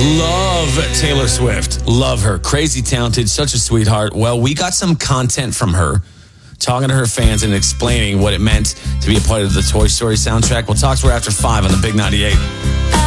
Love Taylor Swift. Love her. Crazy talented, such a sweetheart. Well, we got some content from her, talking to her fans and explaining what it meant to be a part of the Toy Story soundtrack. We'll talk to her after 5 on the Big 98.